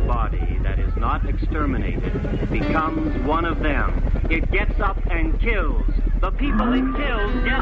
body that is not exterminated becomes one of them. It gets up and kills. The people it kills get